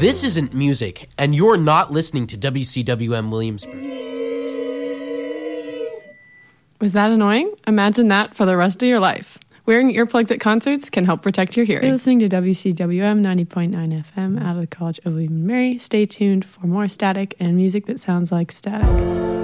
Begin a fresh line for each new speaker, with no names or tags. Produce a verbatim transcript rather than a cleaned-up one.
This isn't music, and you're not listening to W C W M Williamsburg.
Was that annoying? Imagine that for the rest of your life. Wearing earplugs at concerts can help protect your hearing. You're listening to W C W M ninety point nine F M out of the College of William and Mary. Stay tuned for more static and music that sounds like static.